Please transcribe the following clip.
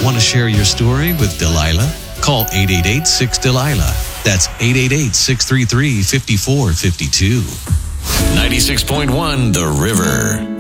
Want to share your story with Delilah? Call 888-6-DELILAH. That's 888-633-5452. 96.1 The River.